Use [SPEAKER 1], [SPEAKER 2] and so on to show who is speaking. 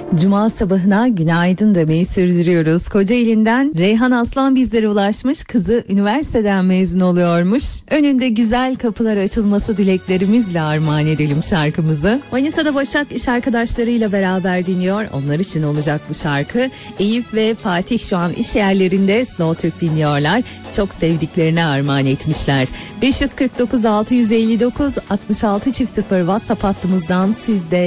[SPEAKER 1] Cuma sabahına günaydın demeyi sürdürüyoruz. Kocaeli'nden Reyhan Aslan bizlere ulaşmış. Kızı üniversiteden mezun oluyormuş. Önünde güzel kapılar açılması dileklerimizle armağan edelim şarkımızı. Manisa'da Başak iş arkadaşlarıyla beraber dinliyor. Onlar için olacak bu şarkı. Eyüp ve Fatih şu an iş yerlerinde Slow Türk dinliyorlar. Çok sevdiklerine armağan etmişler. 549 659 66 0 WhatsApp hattımızdan siz de